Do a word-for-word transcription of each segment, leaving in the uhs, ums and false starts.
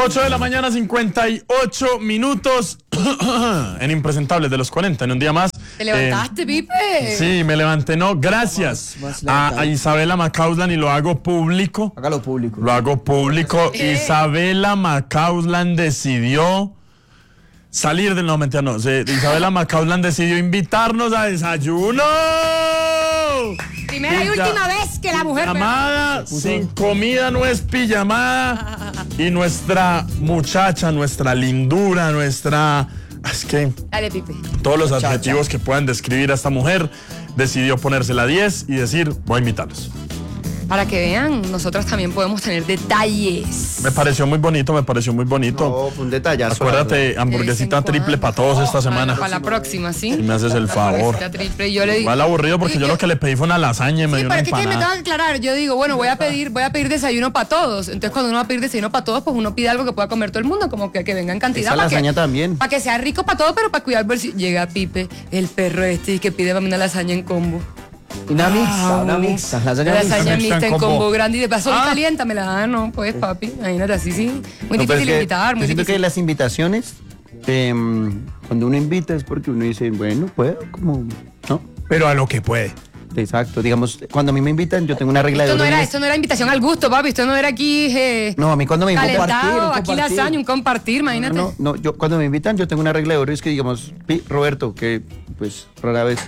ocho de la mañana, cincuenta y ocho minutos en Impresentables de los cuarenta, en un día más. ¿Te levantaste, eh, Pipe? Sí, me levanté, no, gracias Más, más a, a Isabela Macauslan, y lo hago público. Hágalo público. Lo hago público. ¿Qué? Isabela Macauslan decidió salir del... No, mentira, no. Se, Isabela Macauslan decidió invitarnos a desayuno. Primera y Pilla- última vez que la mujer... Pijamada, sin comida no es pijamada. Y nuestra muchacha, nuestra lindura, nuestra... Es que Dale, Pipe. todos los adjetivos que puedan describir a esta mujer, decidió ponérsela diez y decir, voy a invitarlos. Para que vean, nosotras también podemos tener detalles. Me pareció muy bonito, me pareció muy bonito. No, fue un detallazo. Acuérdate, hamburguesita triple para todos esta semana. Para la próxima, ¿sí? Si me haces el favor. Hamburguesita triple, yo le digo... Mal aburrido porque yo lo que le pedí fue una lasaña y me Sí, dio pero una es que, que me tengo empanada. que aclarar. Yo digo, bueno, voy a pedir, voy a pedir desayuno para todos. Entonces, cuando uno va a pedir desayuno para todos, pues uno pide algo que pueda comer todo el mundo, como que, que venga en cantidad. Esa para lasaña que, también. Para que sea rico para todos, pero para cuidar el bolsillo. Llega Pipe, el perro este, y que pide para mí una lasaña en combo. Una mixta, una mixta. Lasaña Una mixta. lasaña mixta mixta en en combo. combo grande y de paso Ah. caliéntamela. Ah, no, pues papi, imagínate así, sí. Muy No, pero difícil es que invitar, muy yo siento que difícil. las invitaciones, eh, cuando uno invita es porque uno dice, bueno, puedo, como, ¿no? Pero a lo que puede. Exacto, digamos, cuando a mí me invitan, yo tengo una regla de Esto no, oro. y era, es- esto no era invitación al gusto, papi. Esto no era aquí eh, No, a mí cuando me invitan. calentado, aquí lasaña, un compartir, imagínate. No, no, yo cuando me invitan, yo tengo una regla de oro, es que digamos, Pi- Roberto, que pues rara vez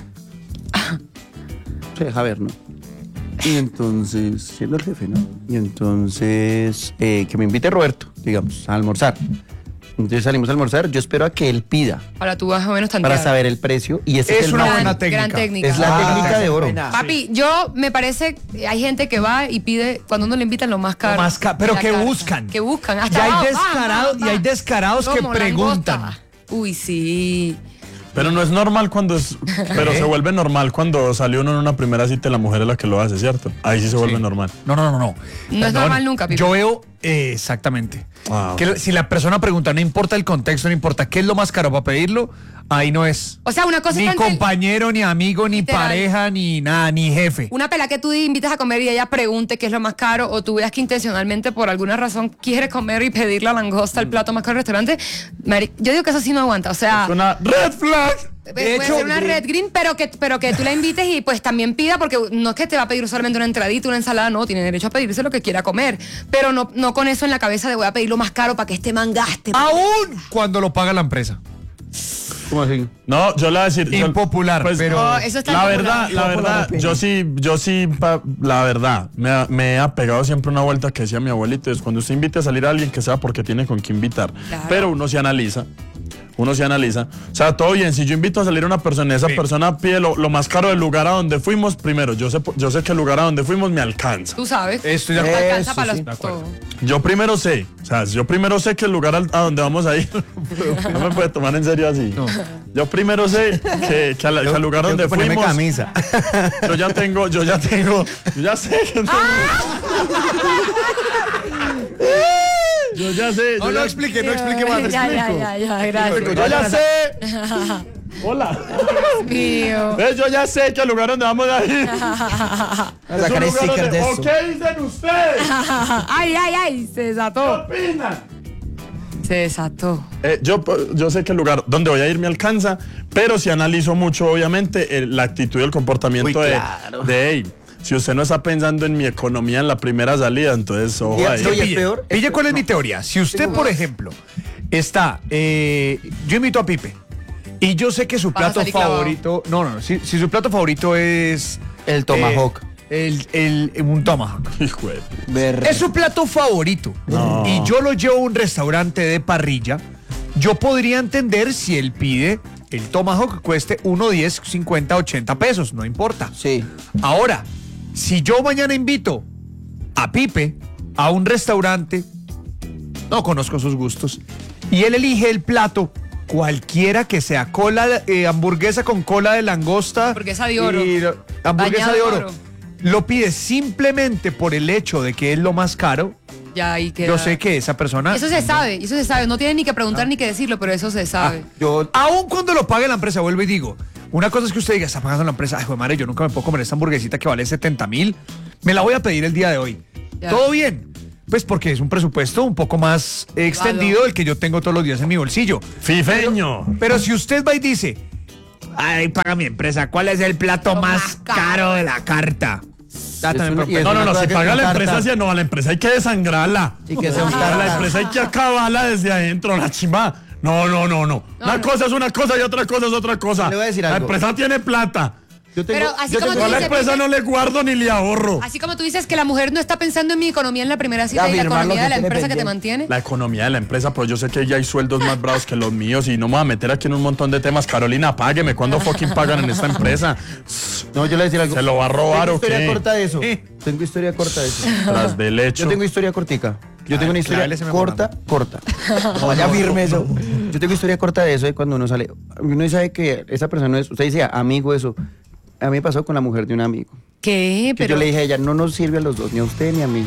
se deja ver, ¿no? Y entonces, siendo el jefe, ¿no? Y entonces, eh, que me invite Roberto, digamos, a almorzar. Entonces salimos a almorzar, yo espero a que él pida Para tú más o menos tantear. para saber el precio. Y ese es, Es el una máximo. buena Gran, técnica. gran técnica. Es la Ah, técnica de oro. buena. Papi, yo me parece, hay gente que va y pide, cuando uno le invitan lo más caro. Lo más ca- pero la que carta. buscan. Que buscan. Y Hasta hay va, va, descarados- va, y hay va. descarados que Como preguntan. langosta. Uy, sí. Pero no es normal cuando es... Pero se vuelve normal cuando salió uno en una primera cita y la mujer es la que lo hace, ¿cierto? Ahí sí se vuelve Sí. normal. No, no, no, no. No es normal nunca, Pipe. Yo veo eh, exactamente. Ah, Que ok. si la persona pregunta, no importa el contexto, no importa qué es lo más caro para pedirlo, ahí no es. O sea, una cosa Ni es tan- compañero, ni amigo, ni Literal. pareja, ni nada, ni jefe. Una pela que tú invitas a comer y ella pregunte qué es lo más caro, o tú veas que intencionalmente por alguna razón quiere comer y pedir la langosta, el plato más caro del restaurante. Mari- yo digo que eso sí no aguanta. O sea, Es una red flag. puede hecho, ser una red green, pero que, pero que tú la invites y pues también pida, porque no es que te va a pedir solamente una entradita, una ensalada, no, tiene derecho a pedirse lo que quiera comer. Pero no, no con eso en la cabeza de voy a pedir lo más caro para que este man gaste. Aún cuando lo paga la empresa. ¿Cómo así? No, yo le voy a decir... yo- Impopular, pero- No, eso está La impopular. verdad, la Impopular verdad, opinion. yo sí, yo sí, pa- la verdad, me, ha- me ha pegado siempre una vuelta que decía mi abuelito, es cuando usted invite a salir a alguien que sea porque tiene con qué invitar. Claro. Pero uno se analiza, uno se analiza. O sea, todo bien, si yo invito a salir a una persona y esa Sí. persona pide lo, lo más caro del lugar a donde fuimos, primero, yo sé, yo sé que el lugar a donde fuimos me alcanza. Tú sabes. Estoy de Te acuerdo. alcanza Eso para sí, los de acuerdo. todo. Yo primero sé, o sea, yo primero sé que el lugar al- a donde vamos a ir, no me puede tomar en serio así. Yo primero sé que, que al, que al lugar Tengo donde que ponerme fuimos, camisa. yo ya tengo, yo ya tengo, yo ya sé que tengo- Yo ya sé, yo No, no ya, explique, no explique más. Ya, ya, explico. ya, ya, gracias. yo ya sé. Hola. Mío. ¿Ves? Yo ya sé que el lugar donde vamos a ir A es un sacar lugar sticker donde, de ¿o eso. qué dicen ustedes? Ay, ay, ay, se ¿Qué desató. opinan? Se desató. Eh, yo, yo sé que el lugar donde voy a ir me alcanza, pero si analizo mucho, obviamente, el- la actitud y el comportamiento Uy, de, claro. de hey, si usted no está pensando en mi economía en la primera salida, entonces ojo Y- ahí. no, y es Pille, peor, pille es cuál es peor. mi teoría. Si usted, por ejemplo, está, eh, yo invito a Pipe y yo sé que su Vas a plato salir clavado. favorito, no, no, no, si, si su plato favorito es El tomahawk. eh, el, el- un tomahawk. Hijo de- Verde. Es su plato favorito. No. Y yo lo llevo a un restaurante de parrilla. Yo podría entender si él pide el tomahawk cueste uno, diez, cincuenta, ochenta pesos, no importa. Sí. Ahora, si yo mañana invito a Pipe a un restaurante, no conozco sus gustos, y él elige el plato, cualquiera que sea, cola, eh, hamburguesa con cola de langosta. Hamburguesa de oro. y lo- hamburguesa Bañado de en oro. oro. Lo pide simplemente por el hecho de que es lo más caro. Ya ahí queda. Yo sé que esa persona. Eso se sabe, eso se sabe. No tiene ni que preguntar ni que decirlo, pero eso se sabe. Yo, Aún cuando lo pague la empresa, vuelvo y digo, una cosa es que usted diga, está pagando la empresa, ay, joder, madre, yo nunca me puedo comer esta hamburguesita que vale setenta mil, me la voy a pedir el día de hoy. Ya. Todo bien, Pues porque es un presupuesto un poco más extendido del que yo tengo todos los días en mi bolsillo. Fifeño. Pero, pero si usted va y dice, ay, paga mi empresa, ¿cuál es el plato Lo más más caro. caro de la carta? Ya Es también una- propongo. y es No, no, una no, cosa si que paga es la un empresa, tarta. sí, no, a la empresa hay que desangrarla. Y que sea un A la tarta. empresa hay que acabarla desde adentro, la chimba. No, no, no, no. Una no. cosa es una cosa y otra cosa es otra cosa. Le voy a decir La algo. empresa tiene plata. Yo tengo, Pero así yo como tengo- Yo a tú la dices, empresa Pipe, no le guardo ni le ahorro. Así como tú dices que la mujer no está pensando en mi economía en la primera cita y la Afirmar lo economía que de la tiene empresa que te pendiente. mantiene. La economía de la empresa, pero yo sé que ya hay sueldos más bravos que los míos y no me voy a meter aquí en un montón de temas. Carolina, págueme. ¿Cuándo fucking pagan en esta empresa? No, yo le voy a decir algo. ¿Se lo va a robar Tengo o historia qué? corta de eso. Eh. Tengo historia corta de eso. Tras del hecho. Yo tengo historia cortica. Yo tengo una historia clávele ese corta, corta. Vaya firme eso. Yo tengo historia corta de eso de cuando uno sale. Uno sabe que esa persona no es. Usted dice amigo, eso. A mí me pasó con la mujer de un amigo. ¿Qué? Que Pero yo le dije a ella, no nos sirve a los dos, ni a usted ni a mí.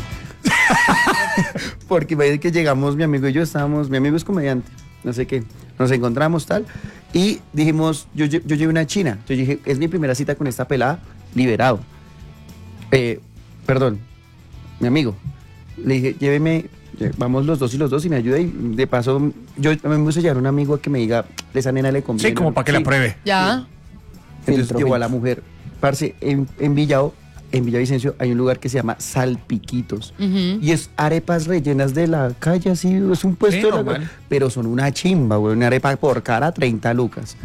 Porque me que llegamos, mi amigo y yo estábamos, mi amigo es comediante, no sé qué, nos encontramos tal, y dijimos, yo, yo, yo llevé una china, yo dije, es mi primera cita con esta pelada, liberado. Eh, perdón, mi amigo, le dije, lléveme, lle- vamos los dos y los dos y me ayuda y de paso, yo me puse a llevar un amigo a que me diga, esa nena le conviene. Sí, como para que la Sí. pruebe. ya. Entonces Entró llevó a gente. la mujer. Parce, en, en Villao, en Villavicencio hay un lugar que se llama Salpiquitos. Ujú. Y es arepas rellenas de la calle, así, es un puesto Sí, de la normal. calle, pero son una chimba, güey, una arepa por cara, treinta lucas.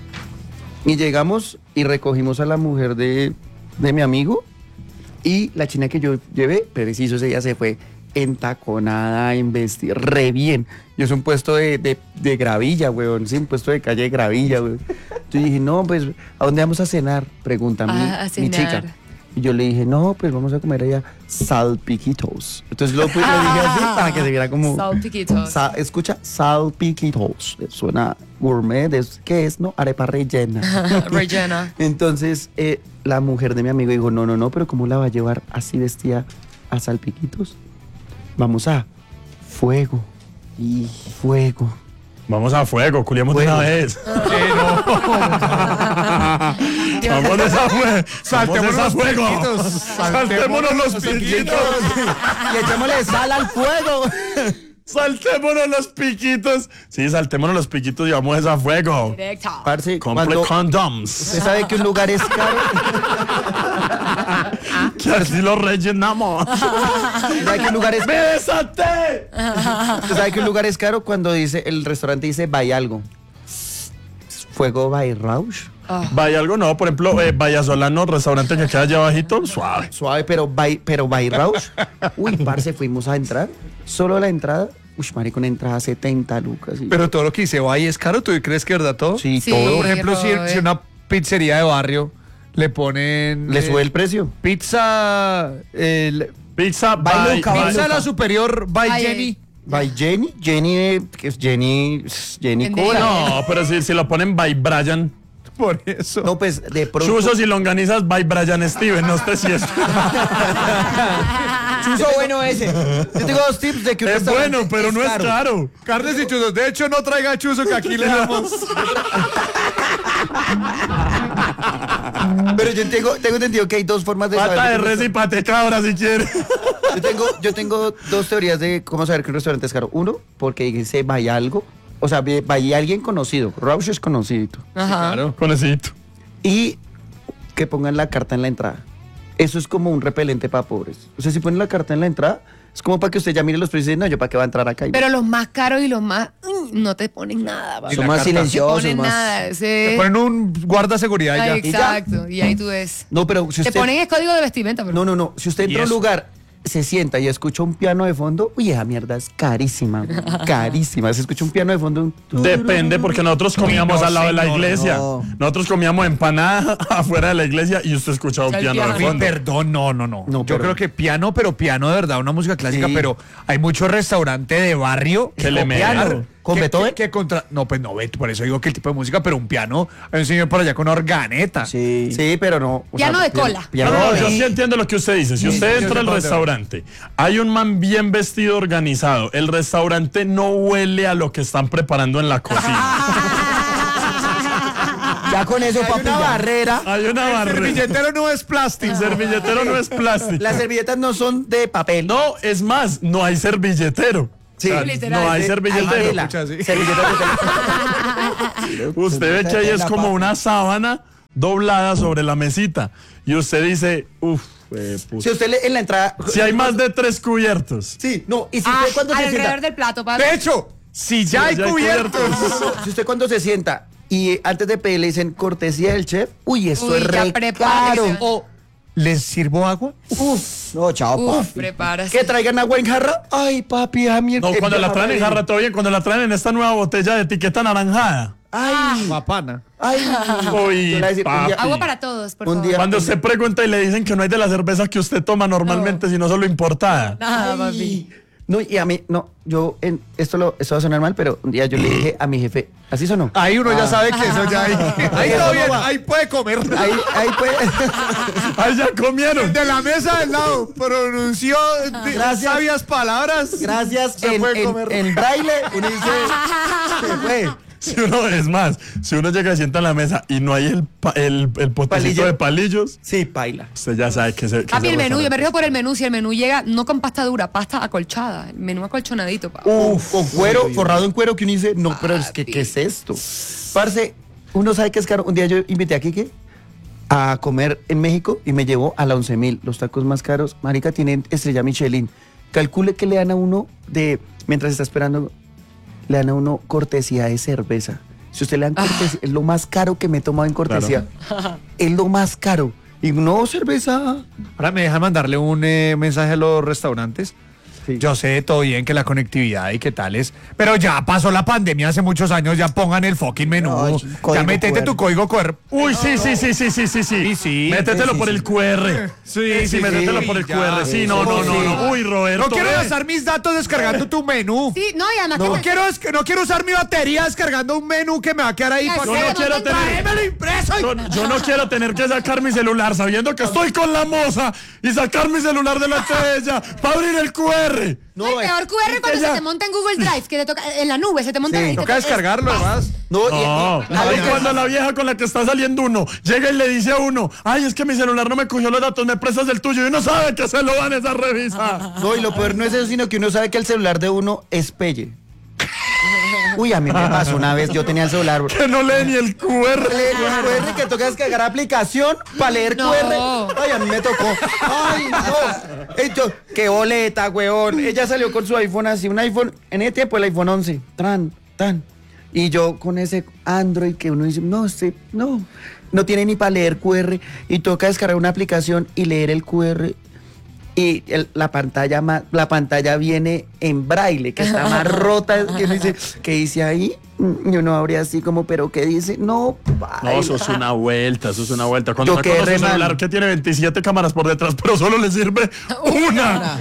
Y llegamos y recogimos a la mujer de, de mi amigo y la china que yo llevé, preciso, ese día se fue entaconada, en vestir, re bien. Yo es un puesto de, de, de gravilla, weón, sí, un puesto de calle de gravilla, weón. Yo dije, no, pues, ¿a dónde vamos a cenar? Pregunta mi, Ah, a mi cenar. chica. Y yo le dije, no, pues vamos a comer allá salpiquitos. Entonces lo, pues, lo dije así para que se viera como... Salpiquitos. Sa- escucha, salpiquitos. Suena gourmet, es, ¿qué es? No, arepa rellena. Rellena. Entonces, eh, la mujer de mi amigo dijo, no, no, no, pero ¿cómo la va a llevar así vestida a salpiquitos? Vamos a fuego. Y fuego. Vamos a fuego, culiamos de Fuego. una vez. Vamos de esa fuego. Saltémonos Vamos los de esa fuego. piquitos. Saltémonos los piquitos. Y echémosle sal al fuego. Saltémonos los piquitos. Sí, saltémonos los piquitos y vamos a esa fuego. Directo. Parce, Complete cuando condoms. usted sabe que un lugar es caro, Que así lo rellenamos. usted sabe que un lugar es ¡Me desaté! Usted sabe que un lugar es caro cuando dice, el restaurante dice by algo. Fuego by Rausch. Vaya algo no, por ejemplo, eh, Vallasolano, restaurante que queda allá abajito, suave. Suave, pero by, pero by Rausch. Uy, parce, fuimos a entrar. Solo la entrada. Uy, marico, una entrada setenta lucas. y- Pero todo lo que dice ahí es caro, ¿tú crees que es verdad todo? sí, Sí. todo. Por ejemplo, si, Robert. si una pizzería de barrio le ponen... Le eh, sube el precio. Pizza... el- Pizza By by, Luca, by- by pizza Luca. la superior by Ay, Jenny. By Jenny. Jenny, eh, que es Jenny. Jenny Vende- cobra. No, pero si, si lo ponen by Brian. Por eso. No, pues de pronto. Chuzos y longanizas by Brian Steven, no sé si es. Chuzo bueno ese. Yo tengo dos tips de que un Es restaurante bueno, pero no es caro. Carnes y chuzos. De hecho, no traiga chuzo que aquí le damos. Pero yo tengo, tengo entendido que hay dos formas de Pata de saber. que un res y patecabra si quiere. Yo tengo, yo tengo dos teorías de cómo saber que un restaurante es caro. Uno, porque dice vaya algo. O sea, ve- vaya alguien conocido. Rausch es conocido. Ajá. Claro, conecito. Y que pongan la carta en la entrada. Eso es como un repelente para pobres. O sea, si ponen la carta en la entrada, es como para que usted ya mire los precios y dice, no, yo para qué va a entrar acá. Y Pero los más caros y los más. mm, No te ponen nada, papá. Y son la más carta. No te silenciosos. ponen más... nada. Le Ese... ponen un guarda seguridad y ya. Ay, exacto. Y ahí tú ves. No, pero si Te usted... ponen el código de vestimenta, pero. No, no, no. Si usted entra a un eso? lugar, se sienta y escucha un piano de fondo, uy, esa mierda es carísima, güey, carísima. Se escucha un piano de fondo. un- Depende, porque nosotros comíamos no, al lado de la señor, iglesia. no. Nosotros comíamos empanada afuera de la iglesia y usted escuchaba un El piano de piano. Uy, fondo. perdón, no, no, no. No, Yo pero- creo que piano, pero piano de verdad, una música clásica, Sí. pero hay mucho restaurante de barrio Que le copiar, mean. ¿Con que- Beethoven? Que, que contra, no, pues no, Bet- por eso digo que el tipo de música, pero un piano, hay un señor por allá con una organeta. Sí. Sí, pero no. o Piano de piano- cola. piano No, no, de- yo sí entiendo lo que usted dice. Si usted sí, entra sí, al sí, restaurante, hay un man bien vestido, organizado. El restaurante no huele a lo que están preparando en la cocina. Ya con eso, Hay papi, una ya. barrera. Hay una El barrera. servilletero no es plástico. El servilletero no es plástico. Las servilletas no son de papel. No, es más, no hay servilletero. Sí. O sea, Literal. no hay Hay servilletero. tela. Escucha, sí. Servilletas de tela. Usted ve que ahí es como una sábana doblada sobre la mesita. Y usted dice, uff, Si usted le, en la entrada... si hay más de tres cubiertos. Sí, no, y si Ah, usted cuando se alrededor sienta... del plato, papi. De hecho, si ya hay ya hay cubiertos. cubiertos. Si usted cuando se sienta y antes de pedir le dicen cortesía del chef, uy, esto Uy, es ya re prepárese. caro. O, ¿les sirvo agua? Uf, no, chao, Uf, papi. prepárase. Que traigan agua en jarra. Ay, papi, a mí... No, cuando la traen en jarra todo bien, cuando la traen en esta nueva botella de etiqueta anaranjada. Ay, Papana. ay. Uy, Yo le voy a decir, un día- papi. Agua para todos, por Un favor. día- Cuando usted pregunta y le dicen que no hay de la cerveza que usted toma normalmente, sino solo importada. Nada, Ay. papi. No, y a mí, no, yo, en, esto, lo, esto va a sonar mal, pero un día yo le dije a mi jefe, ¿así sonó? Ahí uno ya Ah. sabe que eso ya hay. Ahí Eso todo no bien, va. ahí puede comer. Ahí, ahí pues, ¡Ay, ya comieron! De la mesa del lado pronunció de- Gracias. sabias palabras. gracias, Se en, puede en- comer. en braille, uno dice, se fue. Si uno, es más, si uno llega y sienta en la mesa y no hay el, pa- el, el potecito Palillo. de palillos, Sí, paila. usted ya sabe que se. que Papi, se el menú, yo me restaurante. rijo por el menú. Si el menú llega no con pasta dura, pasta acolchada. El menú acolchonadito, papi. Uf, con cuero, forrado en cuero, que uno dice, no, pero es que, ¿qué es esto? Parce, uno sabe que es caro. Un día yo invité a Kike a comer en México y me llevó a la once mil, los tacos más caros. Marica, tienen estrella Michelin. Calcule que le dan a uno de, mientras está esperando, le dan a uno cortesía de cerveza. Si usted le dan cortesía, es lo más caro que me he tomado en cortesía. Es lo más caro. Y no cerveza. Ahora me dejan mandarle un eh, mensaje a los restaurantes. Sí. Yo sé todo bien que la conectividad y qué tales, pero ya pasó la pandemia hace muchos años, ya pongan el fucking menú. No, ya código métete Q R. tu código Q R. Uy, sí, sí, sí, sí, sí, sí, sí. Sí, sí. Métetelo Sí, por sí. el Q R. Sí, sí, métetelo sí, por el ya. Q R. Sí, no, no, no, no. Uy, Roberto. No quiero ve. gastar mis datos descargando tu menú. Sí, no, y además No que... quiero, es que no quiero usar mi batería descargando un menú que me va a quedar ahí. Ya pa' sé, que- Yo no no quiero te tener. Tráemelo impreso. y- Yo, yo no quiero tener que sacar mi celular sabiendo que estoy con la moza y sacar mi celular delante de ella para abrir el Q R. No, el peor Q R cuando ella- se te monta en Google Drive, que te toca en la nube, se te monta Sí, y te Toca descargarlo además. No, y- No, y- ahí y- cuando la vieja con la que está saliendo uno llega y le dice a uno, ay, es que mi celular no me cogió los datos, me prestas el tuyo y uno sabe que se lo van a esa revisa. No, y lo peor no es eso, sino que uno sabe que el celular de uno es pelle. Uy, a mí me pasó una vez, yo tenía el celular. Que no lee ni el Q R. Le- el Q R que toca descargar aplicación para leer No. Q R. Ay, a mí me tocó. Ay, no. Ey, yo, qué boleta, weón. Ella salió con su iPhone así, un iPhone, en ese tiempo el iPhone once. Tran, tan. Y yo con ese Android que uno dice, no, este, no. No tiene ni para leer Q R. Y toca descargar una aplicación y leer el Q R. Y el- la pantalla ma- la pantalla viene en braille, que está más rota. Que uno dice, ¿qué dice ahí? Mm, Y uno abre así como, ¿pero qué dice? No, No, baila. eso es una vuelta, eso es una vuelta. Cuando Yo saca quedé uno su re mal. celular que tiene veintisiete cámaras por detrás, pero solo le sirve una.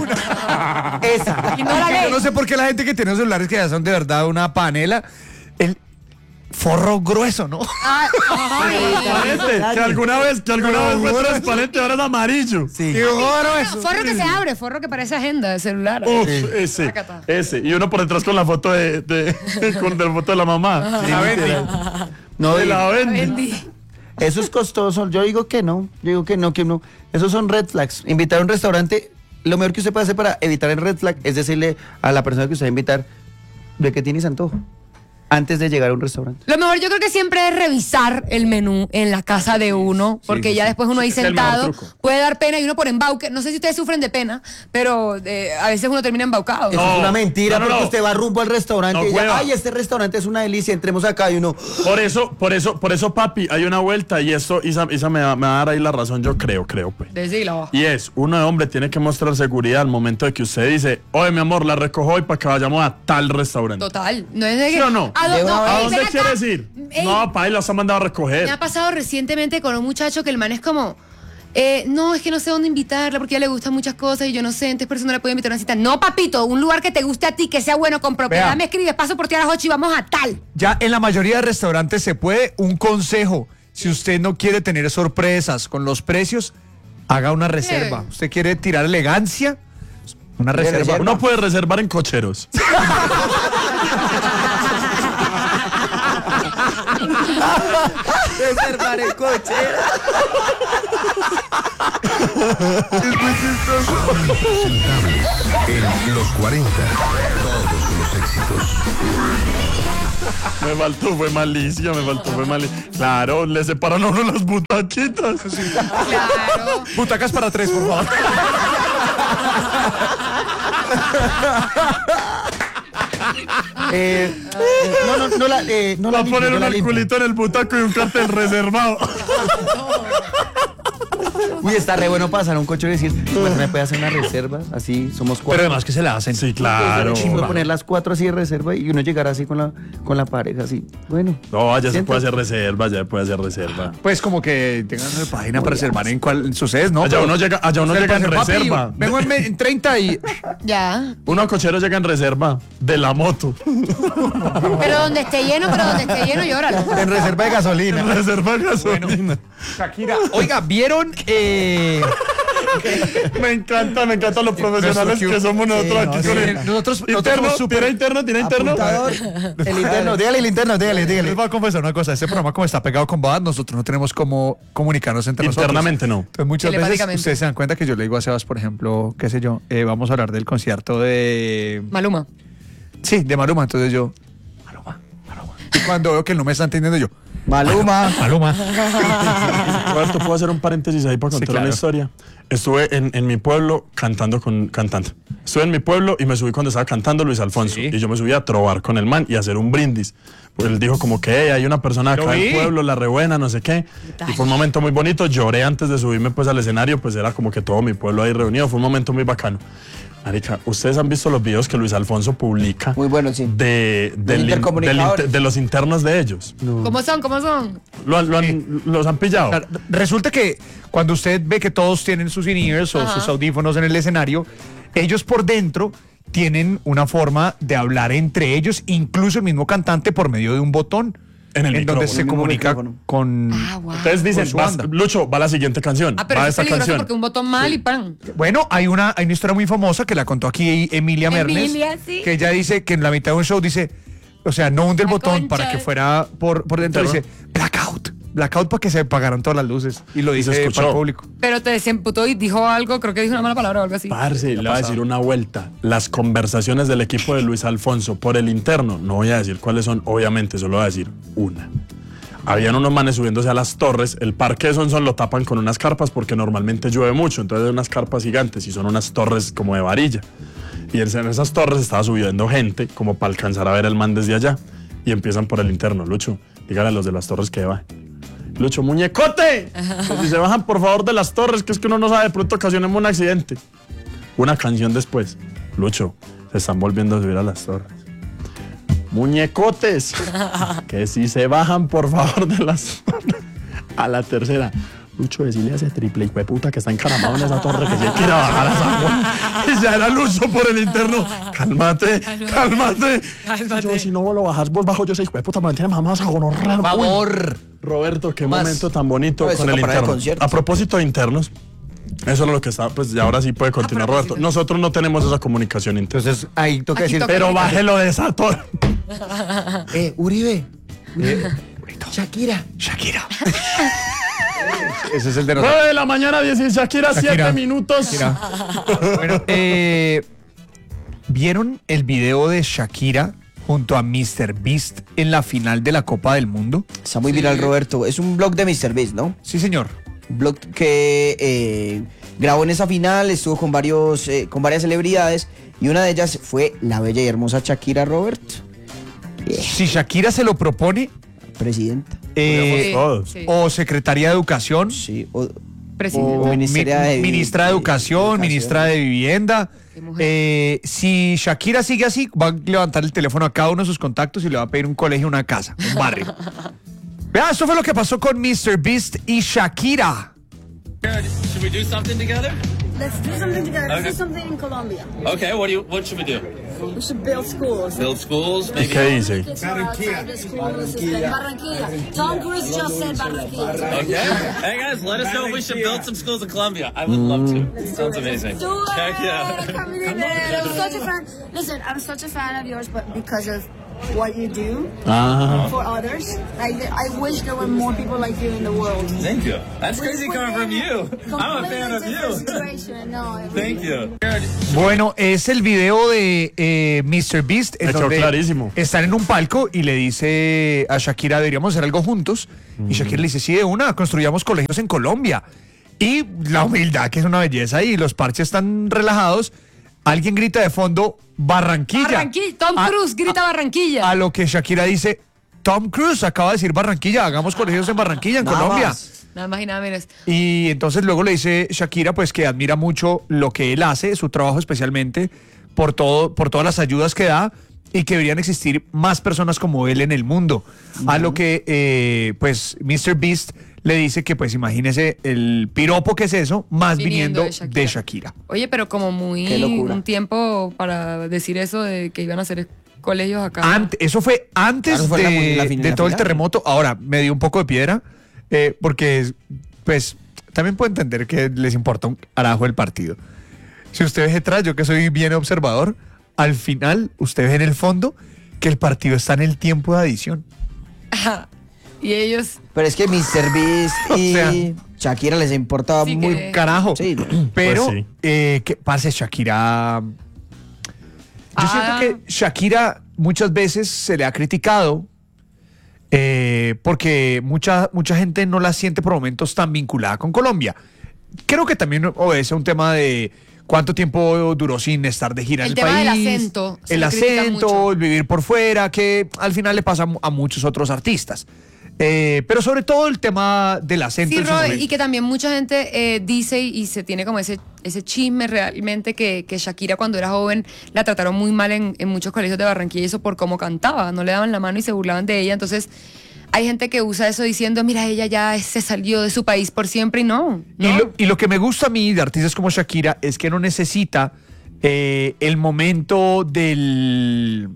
Esa. Y no la Yo lee. no sé por qué la gente que tiene celulares que ya son de verdad una panela, el forro grueso, ¿no? Ah, ay. Transparente, que alguna vez, que alguna vez fue No, transparente, ahora es amarillo. Sí. Qué forro No, eso. forro que se abre, forro que parece agenda de celular. Uf, ese, Sácata. ese. Y uno por detrás con la foto de, de con la foto de la mamá. La Bendy. No, De y- la Bendy. Bendy. eso es costoso. Yo digo que no. Yo digo que no, que no. Esos son red flags. Invitar a un restaurante, lo mejor que usted puede hacer para evitar el red flag es decirle a la persona que usted va a invitar de qué tienes antojo antes de llegar a un restaurante. Lo mejor yo creo que siempre es revisar el menú en la casa de uno, porque ya después uno ahí Es el mejor sentado truco. puede dar pena y uno por embauque. No sé si ustedes sufren de pena, pero eh, a veces uno termina embaucado. Eso No, es una mentira, no, no, porque no. usted va rumbo al restaurante No, y ya, hueva. ay, este restaurante es una delicia, entremos acá y uno, Por eso, por eso, por eso, papi, hay una vuelta y esto, Isa, Isa me, va, me va a dar ahí la razón, yo creo, creo, pues. Decilo. Y es, uno de hombre tiene que mostrar seguridad al momento de que usted dice, oye, mi amor, la recojo hoy para que vayamos a tal restaurante. Total. No es de que. ¿Sí o no? ¿A, dó- De una no, vez. ¿A ey, dónde ven acá. quieres ir? Ey, No, pa, y los han mandado a Me recoger. ha pasado recientemente con un muchacho que el man es como. eh, no, es que no sé dónde invitarla porque a ella le gustan muchas cosas y yo no sé, entonces por eso no le puedo invitar a una cita. No, papito, un lugar que te guste a ti, que sea bueno, con propiedad. Vea. Me escribes, paso por ti a las ocho y vamos a tal. Ya en la mayoría de restaurantes se puede, un consejo, si usted no quiere tener sorpresas con los precios, haga una reserva. Usted quiere tirar elegancia, una reserva. reserva. Uno puede reservar en cocheros. Reservar el coche. Impresentables en los cuarenta. Todos los éxitos. Me faltó, fue malicia, me faltó, fue malicia. Claro, le separan a uno las butaquitas. Claro. Butacas para tres, por favor. Eh, eh, no, no, no la, eh, no Va la a limpio, poner no un la limpio. culito en el butaco y un cartel reservado. Uy, está re bueno pasar a un coche y decir, pues me puede hacer una reserva, así somos cuatro. Pero además que se la hacen. Sí, claro. Puedo poner las cuatro así de reserva y uno llegar así con la, con la pareja, así. Bueno. No, ya se Siento- puede hacer reserva, ya se puede hacer reserva. Pues como que tengan una página para reservar en cuál sucede, ¿no? Allá Pero- uno llega, allá uno Usted llega en puede hacer, papi, reserva. vengo en, me- en treinta y... Ya. Uno a cochero llega en reserva de la moto. Pero donde esté lleno, pero donde esté lleno, llóralo. En reserva de gasolina. En reserva de gasolina. Shakira, oiga, ¿vieron? Eh, Me encanta, me encantan los profesionales Nuestro que somos nosotros Sí, aquí no, con sí. él. Nosotros- nosotros interno, somos súper- ¿tiene interno? ¿Tiene interno? Apuntador. El interno, dígale el interno, dígale, dígale. les voy a confesar una cosa, este programa como está pegado con Boad, nosotros no tenemos cómo comunicarnos entre Internamente nosotros. no. Entonces muchas veces Telepáticamente. ustedes se dan cuenta que yo le digo a Sebas, por ejemplo, qué sé yo, eh, vamos a hablar del concierto de... Maluma. Sí, de Maluma, entonces yo... Maluma, Maluma. Y cuando veo que él no me está entendiendo yo... Maluma. Maluma. Roberto, ¿puedo hacer un paréntesis ahí para contar claro. una historia? Estuve en, en mi pueblo cantando con cantando. Estuve en mi pueblo y me subí cuando estaba cantando Luis Alfonso. Sí. Y yo me subí a trobar con el man y a hacer un brindis. Pues él dijo como que "Hey, hay una persona Lo acá del vi. pueblo, la rebuena, no sé qué". Y fue un momento muy bonito. Lloré antes de subirme pues al escenario, pues era como que todo mi pueblo ahí reunido. Fue un momento muy bacano. Marica, ¿ustedes han visto los videos que Luis Alfonso publica? Muy bueno, sí. De, del in- intercomunicadores. del inter- de los internos de ellos. ¿Cómo son? ¿Cómo son? ¿Lo, han- lo han- ¿Los han pillado? Claro, resulta que cuando usted ve que todos tienen sus in-ears o Ajá. sus audífonos en el escenario, ellos por dentro tienen una forma de hablar entre ellos, incluso el mismo cantante por medio de un botón En el donde micrófono. se El mismo comunica micrófono. con... Ah, wow. Ustedes dicen, con su vas- banda. Lucho, va la siguiente canción. Ah, pero va eso es esta peligroso canción. porque un botón mal y pan. Bueno, hay una, hay una historia muy famosa que la contó aquí Emilia Mernes, Emilia, sí. que ella dice que en la mitad de un show dice, o sea, no hunde el La botón concha. para que fuera por, por dentro, Terror. dice blackout, blackout para que se apagaran todas las luces y lo Y se dice escuchó. para el público. Pero te desemputó y dijo algo, creo que dijo una mala palabra o algo así. Parce, le voy a decir una vuelta. Las conversaciones del equipo de Luis Alfonso por el interno, no voy a decir cuáles son, obviamente, solo voy a decir una. Habían unos manes subiéndose a las torres, el parque de Sonson lo tapan con unas carpas porque normalmente llueve mucho, entonces hay unas carpas gigantes y son unas torres como de varilla. Y en esas torres estaba subiendo gente como para alcanzar a ver el man desde allá. Y empiezan por el interno. Lucho, dígale a los de las torres que bajen. Lucho, muñecote. Que si se bajan por favor de las torres, que es que uno no sabe, de pronto ocasionemos un accidente. Una canción después. Lucho, se están volviendo a subir a las torres. Muñecotes. Que si se bajan por favor de las torres. A la tercera. Lucho, decirle a ese triple hijo de puta que está encaramado en esa torre que se quiere bajar a esa agua. Y ya era Lucho por el interno. Cálmate, cálmate. Cálmate. Yo, si no lo bajas vos bajo yo, ese hijo de puta me mantiene mamás a gonorrea. Por favor. Roberto, qué Más. momento tan bonito No, eso con el para el interno. concierto. A propósito de internos, eso es lo que está, pues ya ahora sí puede continuar propósito. Roberto. Nosotros no tenemos esa comunicación interna. Entonces, ahí toca Aquí decir, toca. Pero bájelo de esa torre. eh, Uribe. Uribe. Shakira. Shakira. Ese es el de nosotros. nueve de la mañana, diez y Shakira, Shakira. siete minutos. Shakira. Bueno, eh, ¿vieron el video de Shakira junto a míster Beast en la final de la Copa del Mundo? Está muy viral, Roberto. Es un blog de míster Beast, ¿no? Sí, señor. Un blog que eh, grabó en esa final, estuvo con, varios, eh, con varias celebridades y una de ellas fue la bella y hermosa Shakira, Roberto. Si Shakira se lo propone, Presidenta. eh, Sí, todos. sí. o Secretaría de Educación, Sí. O, Presidente. o Ministeria de- mi- ministra de Educación, Educación. ministra de Vivienda. Qué mujer. Eh, si Shakira sigue así, va a levantar el teléfono a cada uno de sus contactos y le va a pedir un colegio, una casa, un barrio. Vea, esto fue lo que pasó con míster Beast y Shakira. Should we do something together? Let's do something together. Let's Okay. do something in Colombia. Okay, what do you what should we do? We should build schools. Build schools, ¿Y maybe. qué dice? Kids are outside the schools. Barranquilla. Tom Cruise just said Barranquilla. Okay. Hey guys, let us know if we should build some schools in Colombia. I would love to. Sounds amazing. Do it. Heck I yeah. can't believe it. I'm such a fan. Listen, I'm such a fan of yours, but because of what you do Ah. for others. Like, I wish there were more people like you in the world. Thank you. That's crazy We're coming from in you. a I'm a fan of completely different you. situation. No, I Thank really- you. Bueno, es el video de eh, míster Beast en Me quedó donde clarísimo. están en un palco y le dice a Shakira, deberíamos hacer algo juntos. Y Shakira le dice, sí, de una, construyamos colegios en Colombia. Y la humildad, que es una belleza, y los parches están relajados. Alguien grita de fondo, Barranquilla. Barranquilla. Tom A- Cruise grita Barranquilla. A lo que Shakira dice, Tom Cruise acaba de decir Barranquilla, hagamos colegios en Barranquilla, en Nada Colombia. más. Nada más y nada menos. Y entonces luego le dice Shakira pues que admira mucho lo que él hace, su trabajo especialmente, por todo, por todas las ayudas que da y que deberían existir más personas como él en el mundo. A lo que eh, pues míster Beast le dice que pues imagínese el piropo que es eso, más viniendo, Viniendo de de Shakira. Shakira. Oye, pero como muy Qué locura. un tiempo para decir eso de que iban a hacer colegios acá. Ante- eso fue antes Claro, fue de, la mu- la fin- de la todo el final. terremoto. Ahora, me dio un poco de piedra, eh, porque, pues, también puedo entender que les importa un carajo el partido. Si usted ve detrás, yo que soy bien observador, al final, usted ve en el fondo que el partido está en el tiempo de adición. Y ellos. Pero es que míster Beast y sea, Shakira les importaba sí muy... que- Carajo. Sí. Pero, Pues sí. eh, ¿qué pasa, Shakira? Yo Ah. siento que Shakira muchas veces se le ha criticado eh, porque mucha, mucha gente no la siente por momentos tan vinculada con Colombia. Creo que también obedece a un tema de cuánto tiempo duró sin estar de gira El en el tema del país. acento, se El le critica acento, mucho. el vivir por fuera, que al final le pasa a mu- a muchos otros artistas. Eh, pero sobre todo el tema del acento. Sí, en su Roy, momento. y que también mucha gente eh, dice y, y se tiene como ese, ese chisme realmente que, que Shakira cuando era joven la trataron muy mal en, en muchos colegios de Barranquilla y eso por cómo cantaba, no le daban la mano y se burlaban de ella, entonces hay gente que usa eso diciendo, mira, ella ya se salió de su país por siempre y no. Y, no. lo, y lo que me gusta a mí de artistas como Shakira es que no necesita eh, el momento del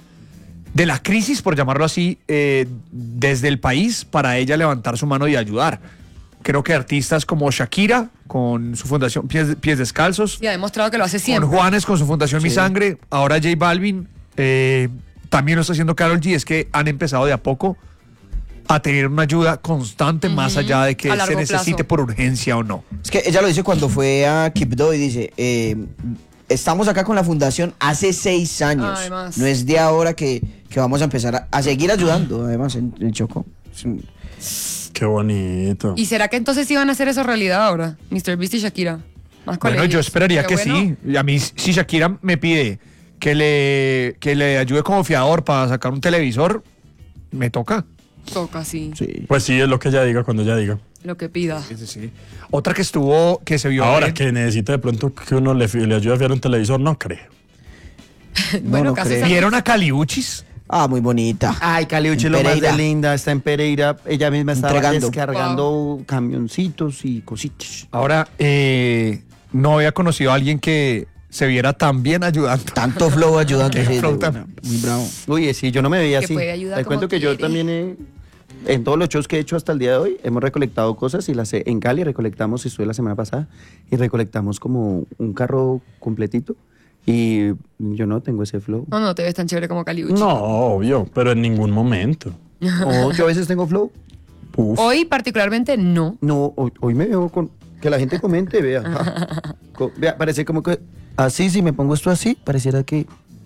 de la crisis, por llamarlo así, eh, desde el país para ella levantar su mano y ayudar. Creo que artistas como Shakira, con su fundación Pies, Pies Descalzos, Y ha demostrado que lo hace con siempre. Juanes, con su fundación Mi Sangre, ahora J Balvin, eh, también lo está haciendo Karol G, es que han empezado de a poco a tener una ayuda constante más allá de que A se largo necesite plazo. por urgencia o no. Es que ella lo dice cuando fue a Quibdó y dice, eh, estamos acá con la fundación hace seis años. Además. No es de ahora que, que vamos a empezar a, a seguir ayudando, además, en el Chocó. Es un- Qué bonito. ¿Y será que entonces iban a hacer eso realidad ahora? míster Beast y Shakira. Más Bueno, colegios. yo esperaría Qué que bueno. sí. A mí, si Shakira me pide que le, que le ayude como fiador para sacar un televisor, me toca. Toca, sí. sí. Pues sí, es lo que ella diga cuando ella diga. Lo que pida. Sí, sí, sí. Otra que estuvo, que se vio. Ahora bien- que necesita de pronto que uno le, fi- le ayude a fiar un televisor, no creo. bueno, no casi creo. esa- ¿Vieron a Caliuchis? Ah, muy bonita. Ay, Caliuchi En lo más Pereira. de linda, está en Pereira, ella misma estaba Entregando. descargando camioncitos y cositas. Ahora, eh, no había conocido a alguien que se viera tan bien ayudando. Tanto flow ayudando. Qué sí, de flow una. tan- Muy bravo. Oye, sí, yo no me veía Que así. puede ayudar Te como cuento que yo quiere. también he, en todos los shows que he hecho hasta el día de hoy, hemos recolectado cosas y las he- en Cali recolectamos, estuve la semana pasada, y recolectamos como un carro completito. Y yo no tengo ese flow. No, no te ves tan chévere como Caliuchi. No, obvio, pero en ningún momento. O yo a veces tengo flow. Uf. Hoy particularmente no. No, hoy, hoy me veo con. Que la gente comente, vea. Ja. Co- vea, parece como que. Así, si me pongo esto así, pareciera que.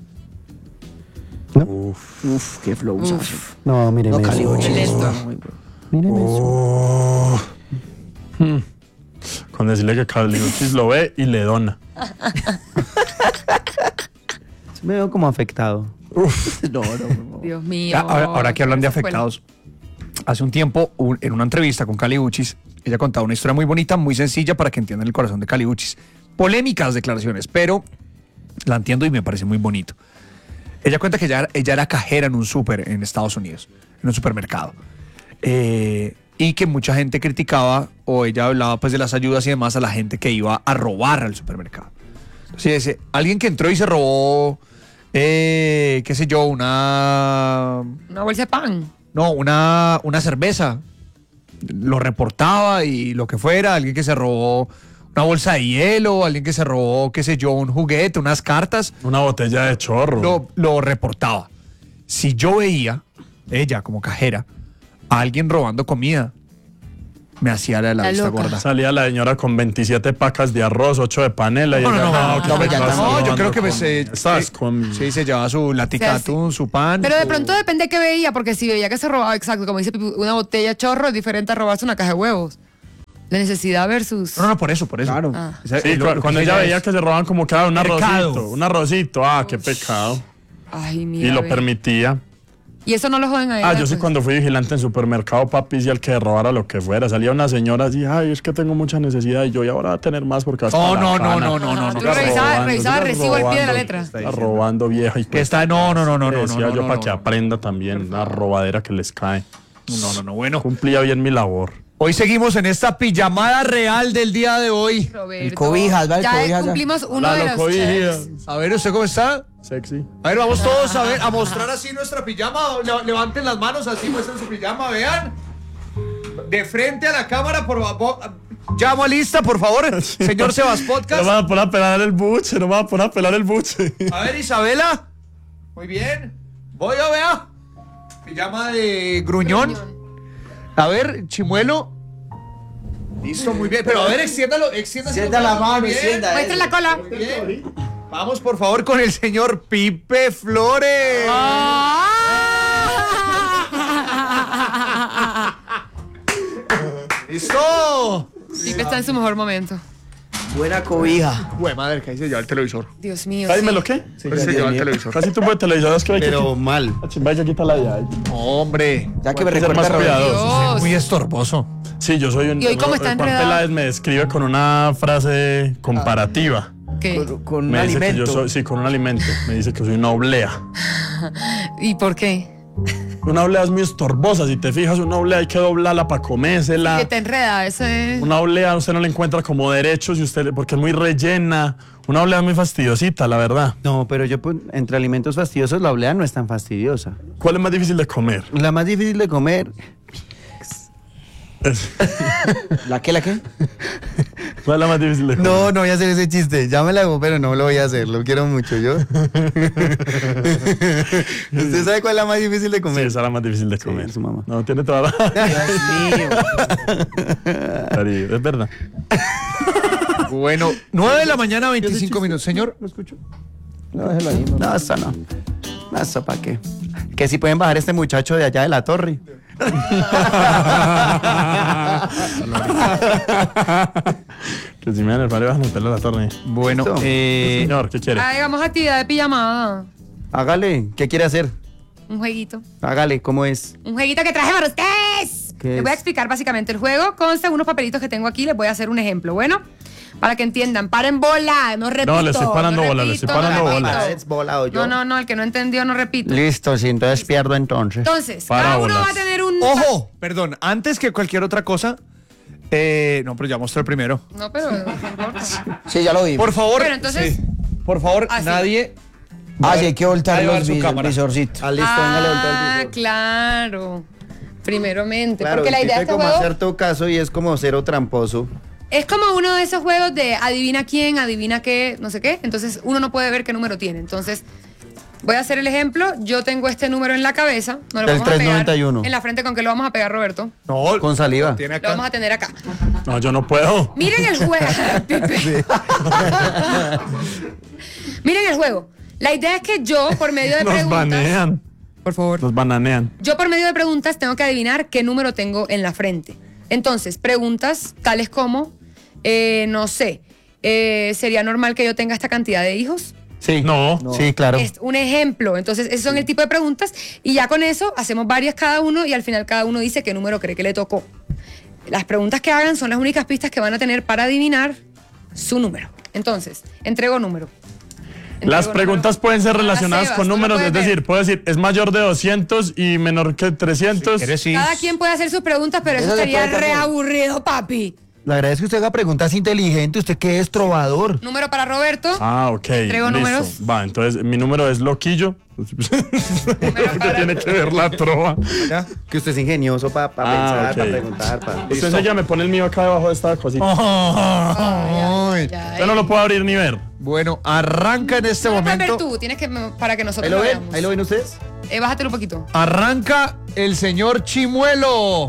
¿No? Uf. Uf, qué flow. Uf. ¿sabes? No, míreme. No, eso. Caliuchi. Lento. muy bueno. Míreme eso. Oh. Hmm. Con decirle que Caliuchis lo ve y le dona. Me veo como afectado. No, no, no. Dios mío. Ah, Ahora, ahora que hablan de Esa fue la- afectados, hace un tiempo, un- en una entrevista con Caliuchis, ella contaba una historia muy bonita, muy sencilla para que entiendan el corazón de Caliuchis. Polémicas declaraciones, pero la entiendo y me parece muy bonito. Ella cuenta que ella, ella era cajera en un súper en Estados Unidos, en un supermercado. Eh, y que mucha gente criticaba, o ella hablaba pues de las ayudas y demás a la gente que iba a robar al supermercado. Entonces dice, alguien que entró y se robó, eh, qué sé yo, una Una bolsa de pan. no, una, una cerveza. Lo reportaba y lo que fuera. Alguien que se robó una bolsa de hielo, alguien que se robó, qué sé yo, un juguete, unas cartas, Una botella de chorro. lo, lo reportaba. si yo veía, ella como cajera, a alguien robando comida, me hacía la, la La vista loca. gorda. Salía la señora con veintisiete pacas de arroz, ocho de panela y No, no, ella, no, "Ah, no, qué no, pecado, no, estás No, yo robando creo que me con- se, Estás sí, con... sí, se llevaba su laticatún, su pan. Pero de su- pronto depende de qué veía, porque si veía que se robaba, exacto, como dice Pipi, una botella chorro es diferente a robarse una caja de huevos. La necesidad versus... No, no, por eso, por eso. Claro. Ah. Esa- Sí, lo- cu- lo cuando que ella ella veía es- que se robaban como cada un Mercado. arrocito, un arrocito, ah, qué pecado. Ay, mira. Y lo ve. permitía. Y eso no lo joden a ella. Ah, yo sí después. cuando fui vigilante en supermercado, papi, si el que robara lo que fuera. Salía una señora así, ay, es que tengo mucha necesidad y yo, y ahora voy a tener más porque hasta No, la no, no, cana". no, no, no, no. Tú Siga revisabas- robando, revisabas siga recibo al pie de la robando. letra. Está robando vieja y Que está, no, no, no, no, no, decía no, no, yo no, para no, que no. aprenda también la robadera que les cae. No, no, no, bueno. Cumplía bien mi labor. Hoy seguimos en esta pijamada real del día de hoy. Roberto, El cobijas, ¿vale? El ya cobijas, ya. cumplimos uno La de loco, los hija. checks. A ver, ¿usted cómo está? Sexy. A ver, vamos todos a ver, a mostrar así nuestra pijama. Le- levanten las manos así, muestren su pijama, vean. De frente a la cámara, por favor. Llamo a lista, por favor. Señor Sebas No Podcast. van a poner a pelar el buche, no van a poner a pelar el buche. A ver, Isabela. Muy bien. Voy a ver. Pijama de gruñón. A ver, Chimuelo. Listo, muy bien. Pero a ver, extiéndalo, extiéndalo. Extienda la mano, Muy bien. extienda. Muestra la cola. Muy bien. Vamos, por favor, con el señor Pipe Flores. Ah. ¡Listo! Pipe está en su mejor momento. Buena cobija. Güey, madre, que ahí se lleva el televisor. Dios mío. Cállame sí. lo que. Ahí se lleva el televisor. Casi tú puedes televisor, es que hay que Pero mal. quitar- Vaya, quítala ya. Hombre, Ya que me Hay que ser recuerda más Roberto. cuidadoso. Dios. muy estorboso. Sí, yo soy un. ¿Y hoy cómo está Juan enredado? Peláez me describe con una frase comparativa. ¿Qué? Con, con un Me dice que alimento. yo soy, sí, con un alimento. Me dice que soy una oblea. ¿Y por qué? Una oblea es muy estorbosa. Si te fijas, una oblea hay que doblarla para comérsela. Que te enreda, ese... Una oblea usted no le encuentra como derecho si usted, porque es muy rellena. Una oblea es muy fastidiosita, la verdad. No, pero yo pues, entre alimentos fastidiosos la oblea no es tan fastidiosa. ¿Cuál es más difícil de comer? La más difícil de comer, Es- ¿La qué, la qué? ¿Cuál es la más difícil de comer? no, no voy a hacer ese chiste. Ya me la hago, pero no lo voy a hacer. Lo quiero mucho yo. ¿Usted sabe cuál es la más difícil de Sí, comer? esa es la más difícil de comer. su mamá. No, tiene toda la... Dios mío. Es verdad. Bueno, nueve de la mañana, veinticinco minutos. Señor, ¿Lo escucho? No, déjelo ahí. No, eso no. No, eso para qué. Que si pueden bajar este muchacho de allá de la torre. Que si me dan el palo vas a meterle a la torre. bueno, Listo. eh, Señor, ¿qué quiere? Ay, hagamos actividad de pijamada. Hágale. ¿Qué quiere hacer? Un jueguito. Hágale. ¿Cómo es? Un jueguito que traje para ustedes. ¿Qué Les voy a es? explicar básicamente el juego. Consta de unos papelitos que tengo aquí. Les voy a hacer un ejemplo. Bueno, para que entiendan. Paren bola. No repito. le estoy parando no bola, le repito, estoy parando no bola. repito. ¿Es bola o yo? No, no, no. El que no entendió, no repito. Listo, sí, entonces pierdo entonces. Entonces, cada uno Parábolas. va a tener un... ojo, perdón, antes que cualquier otra cosa, eh, no, pero ya mostré el primero. No, pero no importa. Sí, ya lo vi. Por favor, Bueno, entonces- sí. por favor, Ah, sí. nadie. Ah, sí, hay que voltar Ahí va los su vis- cámara. visorcitos. Ah, listo, venga, le volteo el Ah, visor. claro. Primeramente. Claro, porque la el idea de tipo este es como juego hacer tu caso y es como cero tramposo. es como uno de esos juegos de adivina quién, adivina qué, no sé qué. Entonces uno no puede ver qué número tiene. Entonces voy a hacer el ejemplo. Yo tengo este número en la cabeza. No lo El vamos a pegar trescientos noventa y uno. en la frente. ¿Con qué lo vamos a pegar, Roberto? No, Con saliva. tiene Lo vamos acá. a tener acá. No, yo no puedo. Miren el juego. Pipe. Miren el juego. La idea es que yo, por medio de Nos preguntas. banean. Por favor. Nos bananean. Yo por medio de preguntas tengo que adivinar qué número tengo en la frente. Entonces, preguntas tales como, eh, no sé, eh, ¿sería normal que yo tenga esta cantidad de hijos? Sí. No. Sí, claro. Es un ejemplo. Entonces, esos son el tipo de preguntas y ya con eso hacemos varias cada uno y al final cada uno dice qué número cree que le tocó. Las preguntas que hagan son las únicas pistas que van a tener para adivinar su número. Entonces, entrego número. Entrego Las preguntas número. pueden ser Ah, relacionadas Sebas, con tú lo números, puedes es ver. decir, puedo decir, es mayor de doscientos y menor que trescientos. ¿Quieres sí? Cada quien puede hacer sus preguntas, pero eso Eso se sería puede re también. aburrido, papi. La verdad es que usted haga preguntas inteligentes. ¿Usted qué es, trovador? Número para Roberto. Ah, ok. Entrego listo. números. Va, entonces mi número es Loquillo. ¿Qué tiene que ver la trova? ¿Ya? Que usted es ingenioso para Ah, pensar, ok. para preguntar. Pa. Usted enseguida me pone el mío acá debajo de esta cosita. Ay. Usted no lo puede abrir ni ver. Bueno, arranca en este No lo puedes ver momento. tú, tienes que para que nosotros ¿Ahí lo ven? veamos. ¿Ahí lo ven ustedes? Eh, bájatelo un poquito. Arranca el señor Chimuelo.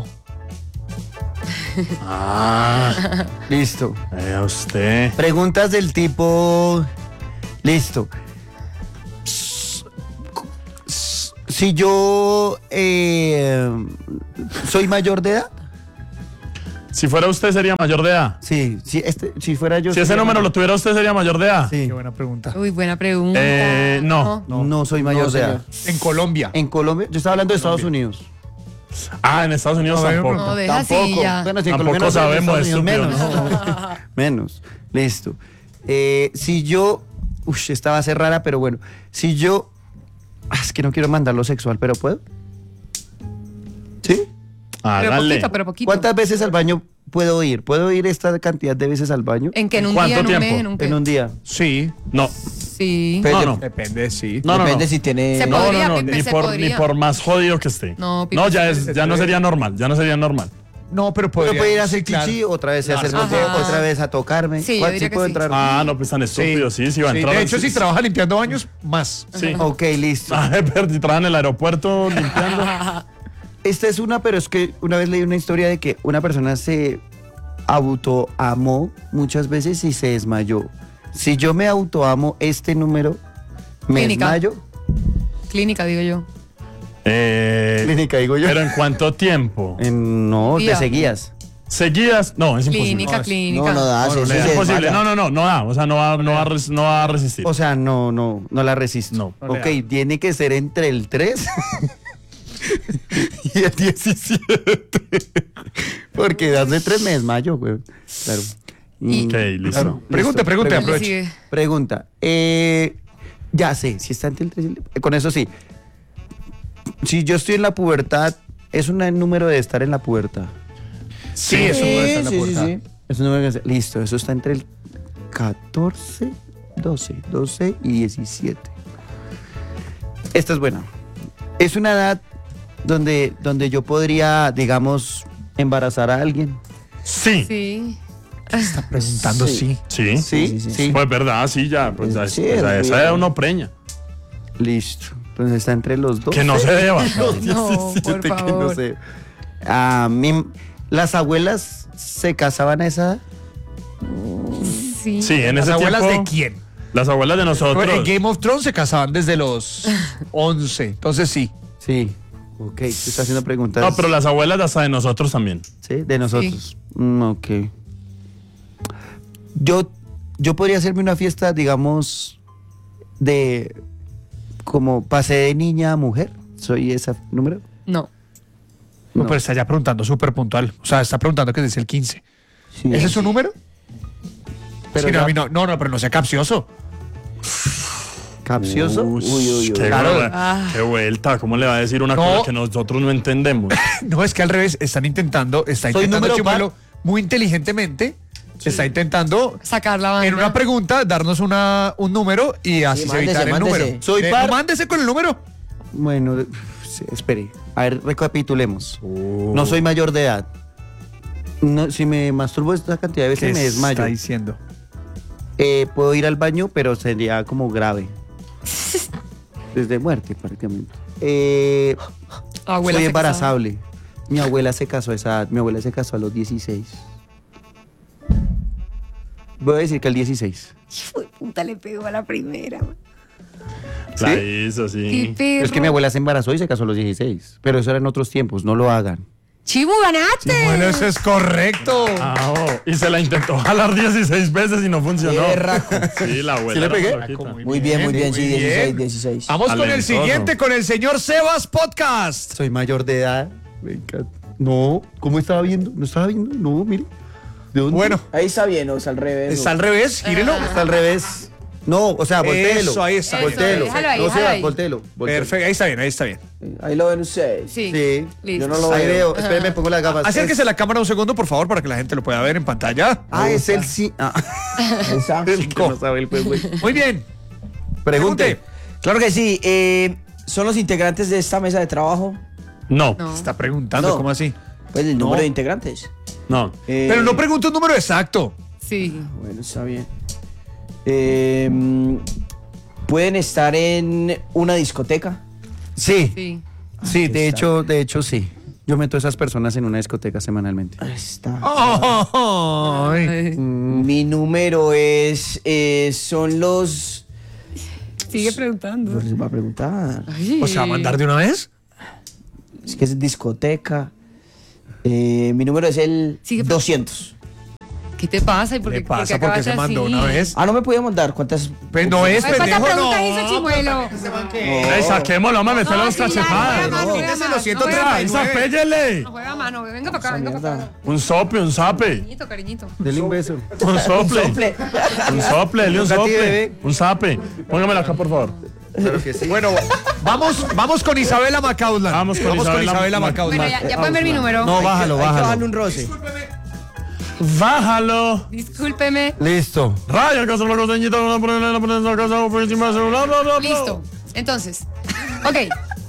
Ah, Listo. vea usted. Preguntas del tipo. Listo. Si yo eh, soy mayor de edad. Si fuera usted, sería mayor de edad. Sí, si, este, si fuera yo. Si ese sería número mayor. lo tuviera usted, sería mayor de edad. Sí. Qué buena pregunta. Uy, buena pregunta. Eh, no. No, no soy mayor No, de edad. En Colombia. En Colombia, yo estaba hablando de Estados Unidos. Ah, en Estados Unidos No, tampoco. No, deja así ya. Bueno, si en Tampoco Colombia no, en sabemos, Estados Unidos estúpido. menos. Menos. Listo. Eh, si yo. Uy, esta va a ser rara, pero bueno. Si yo. Ah, es que no quiero mandarlo sexual, pero ¿puedo? ¿Sí? Pero Hágale. poquito, pero poquito. ¿Cuántas veces al baño puedo ir? ¿Puedo ir esta cantidad de veces al baño? ¿En que en un ¿Cuánto día, en un tiempo? mes, en un qué? En un día. Sí. No, Sí. Pero no, no. Depende, sí. No, no, Depende no. si tiene. Se No, podría, no, no, Pipe, ni se por, ni podría. por más jodido que esté. No, Pipe, No, ya, se- es, ya no sería normal, ya no sería normal. No, pero Uno podría. puede ir a hacer claro. chichi, otra vez a hacer Claro. bote, Ajá. otra vez a tocarme. Sí, yo ¿Cuál- diría que puedo sí. entrar? Ah, no, pues tan estúpido, sí, sí, va a Sí, entrar. de hecho, si trabaja limpiando baños, más. Sí. Ok, listo. Ah, pero si trabaja en el aeropuerto limpiando. Esta es una, pero es que una vez leí una historia de que una persona se autoamó muchas veces y se desmayó. Si yo me autoamo este número, me Clínica. desmayo. Clínica, digo yo. Eh, Clínica, digo yo. pero ¿en cuánto tiempo? En- no, Día. te seguías. ¿Seguidas? No, es imposible. Clínica, No, clínica. No, no da. No, eso no, se es imposible. desmaya. No, no, no, no da. O sea, no va, no va, a, res- no va a resistir. O sea, no, no, no la resisto. No. No le Ok, tiene que ser entre el tres y el diecisiete. Porque hace tres me desmayo, güey. Claro. Y- ok, listo. Claro, Pregunte, listo. pregunte, ¿Qué le aproveche. sigue? Pregunta. Eh, ya sé, si está entre el tres y el... eh, Con eso sí. Si yo estoy en la pubertad, ¿es un número de estar en la pubertad? Sí, eso puede estar en la sí, sí, puerta. sí. Es un número que... Listo, eso está entre el catorce, doce, doce y diecisiete. Esta es buena. Es una edad donde, donde yo podría, digamos, embarazar a alguien. Sí. Sí. Preguntando sí. Sí. Sí, sí, sí. sí. Pues verdad, sí, ya. Pues, Sí, a- sí, pues, a es esa muy- edad uno preña. Listo. Entonces está entre los dos. Que no se deba. No, por que no favor. sé. A mí, las abuelas se casaban a esa edad. Sí. Sí, en ¿Las ese abuelas tiempo. de quién? Las abuelas de nosotros. En Game of Thrones se casaban desde los once. Entonces sí. Sí. Ok, te está haciendo preguntas. No, pero las abuelas hasta de nosotros también. Sí, de nosotros. Mm, ok. Yo, yo podría hacerme una fiesta, digamos, de como pasé de niña a mujer. ¿Soy ese número? No. No, No. pero está ya preguntando súper puntual. O sea, está preguntando que desde el quince. Sí. ¿Ese es su número? Pero Sí, no, ya- a mí no, no, no, pero no sea capcioso. ¿Capcioso? Uy, uy, uy. Qué, Claro. vuelta, Ah. qué vuelta. ¿Cómo le va a decir una No. cosa que nosotros no entendemos? No, es que al revés, están intentando, está ¿Soy intentando número Chimuelo par? muy inteligentemente, está intentando Sacar la banda. en una pregunta darnos una, un número y así Sí, se evitar mándese, el mándese. número. Soy Eh, par. no, mándese con el número. Bueno, de- sí, espere. A ver, recapitulemos. No soy mayor de edad. No, si me masturbo esta cantidad de veces me desmayo. está diciendo? Eh, puedo ir al baño, pero sería como grave. Desde muerte, prácticamente. Eh, Abuela soy se embarazable. Mi abuela se casó a esa edad. Mi abuela se casó a los dieciséis. Voy a decir que al dieciséis. casaba. Puta, le pegó a la primera. La ¿Sí? hizo, sí. Qué perro. Es que mi abuela se embarazó y se casó a los dieciséis. Pero eso era en otros tiempos, no lo hagan. Chivo, ganaste. Bueno, eso es correcto. Ah, oh, y se la intentó jalar dieciséis veces y no funcionó. Qué berraco. Sí, la abuela. ¿Sí le era pegué? loquita. Muy bien, muy bien, sí, muy dieciséis, bien. dieciséis. Vamos con el Talentoso. siguiente, con el señor Sebas Podcast. Soy mayor de edad. Me encanta. No, ¿cómo estaba viendo? ¿No estaba viendo? No, mire. ¿De dónde? Bueno, Ahí está bien, o sea, al revés. está al revés, gírelo. Está al revés. No, o sea, volteelo. Eso, ahí está. Eso, Volteelo. déjalo ahí, no déjalo sea, ahí. volteelo. volteelo. Perfecto, ahí está bien, ahí está bien. Ahí lo ven ustedes. Sí. Sí. Listo. Yo no lo Ahí veo. veo. Espérame, pongo las gafas. Acérquese Es- la cámara un segundo, por favor, para que la gente lo pueda ver en pantalla. Ah, es el sí. Ah. Ahí está. El que no sabe el juego. Muy bien. Pregunte. Claro que sí. eh, ¿Son los integrantes de esta mesa de trabajo? No, No. Está preguntando, No. ¿cómo así? Pues el No. número de integrantes. no. Eh, Pero no pregunte un número exacto. Sí. Bueno, está bien. Eh, ¿Pueden estar en una discoteca? Sí, Sí. sí, de hecho, de hecho sí. Yo meto a esas personas en una discoteca semanalmente. Ahí está. Ay. Ay. Mi número es. eh, son los. Sigue preguntando. Pues les voy a preguntar. Ay. O sea, ¿mandar de una vez? Es que es discoteca. Eh, mi número es el Sigue pre- doscientos. ¿Qué te pasa? ¿Y por ¿Qué qué, por qué pasa? ¿Por qué acabas se mandó así? una vez? Ah, no me podía mandar. ¿Cuántas? Pues no es, Ay, ¿cuántas pendejo, no. preguntas hizo Chimuelo? Ey, saquémoslo, me meterle los sí, ya, cachefadas. no, no, no, Quítese no, los no, ciento no, treinta Ay, y nueve. zapéllele. No juega mano, venga para acá, venga para acá. Mierda. Un sope, un zape. Cariñito, cariñito. Dele un beso. Un sople. Sople. Un sople, dele un Toca a ti, sople. bebé. Un zape. Póngamelo acá, por favor. Claro que sí. Bueno, vamos, vamos con Isabela Macaulay. Vamos con vamos Isabela con Isabela Mac- Macaulay. Bueno, ya, ya pueden ver mi número. No, bájalo, Hay que bájalo. bajarle un roce. Bájalo. Discúlpeme. Listo. Raya, casa, la costeñita, no ponen la ponen la casa, por encima de celular, bla, bla, bla. Listo. Entonces, ok.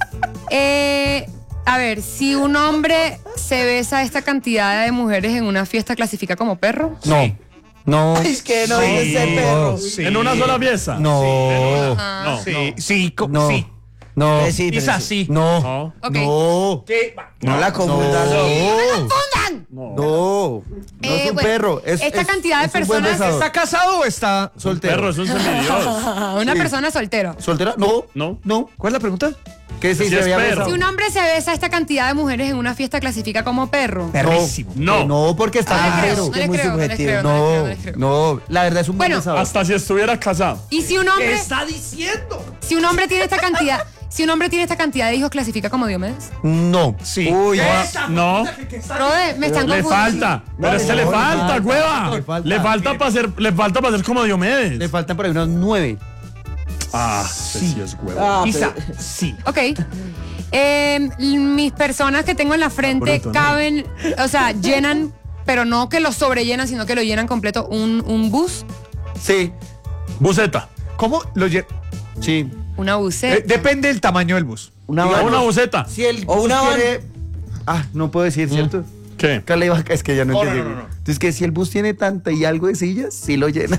Eh, a ver, si un hombre se besa a esta cantidad de mujeres en una fiesta, ¿clasifica como perro? No. No. Es que no es ese perro. Sí. En una sola pieza. No. No. Sí, sí, co- No. sí. No. Eh, sí, pero Isa, sí. sí. No. No. Ok. No. ¿Qué? No la confundas. No. ¡Fundan! No. No Eh, es un bueno, perro. Es, esta es- cantidad de es un buen personas besador. ¿Está casado o está soltero. Perro, es un semidios. Una Sí. persona soltera. ¿Soltera? No. No. No. ¿Cuál es la pregunta? ¿Qué si Sí, se es había perro. besado? Si un hombre se besa a esta cantidad de mujeres en una fiesta, ¿clasifica como perro? Perrísimo. No. No, porque No le está creo, entero. no que le es muy creo, no le subjetivo. creo, no le creo, No, no le creo. no, la verdad es un buen Bueno, besador. Hasta si estuviera casado. Y si un hombre, diciendo? si un hombre tiene esta cantidad, si un hombre tiene esta cantidad de hijos, ¿clasifica como Diomedes? No. Sí. Uy, No. Brother, me están Le confundiendo. falta. Pero es que le no, le falta, falta, hueva. le falta. Le falta para ser, le falta para ser como Diomedes. le faltan por ahí unos nueve. Ah, sí, sí es huevo. Ah, Isa, pero- sí. Ok. Eh, mis personas que tengo en la frente Bruto, ¿no? caben, o sea, llenan, pero no que lo sobrellenan, sino que lo llenan completo un, un bus, Sí, Buceta. ¿Cómo lo lle- sí. una Eh, buceta. depende del tamaño del bus. Una O van. una buceta. Si el O bus una van. tiene- Ah, no puedo decir, ¿cierto? ¿Qué? Acá le baja- es que ya no No, no, entendí. no, no, no. Entonces, que si el bus tiene tanta y algo de sillas, sí lo llena.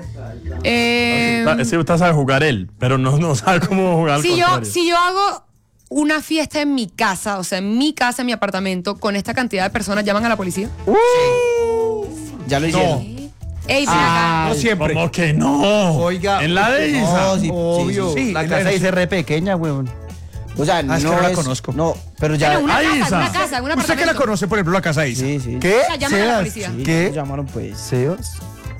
Eh, Es que usted sabe jugar él, pero no, no sabe cómo jugar al si, yo, contrario. si yo hago una fiesta en mi casa, o sea, en mi casa, en mi apartamento, con esta cantidad de personas, ¿llaman a la policía? Ya lo hicieron. Ey, ven Ah, acá. No siempre. ¿Cómo que no? Oiga. En la de Isa. No, sí, Obvio. sí, sí, sí. La Sí, casa la- dice re pequeña, weón. O sea, Ah, no es que no la es- conozco. No, pero ya. Pero una Ahí casa, está. una casa, un ¿Usted que la apartamento. conoce, por ejemplo, la casa de Isa? Sí, sí. ¿Qué? O sea, llaman a la Sebas, policía. Sí, ¿Qué? nos llamaron pues. ¿Sebas?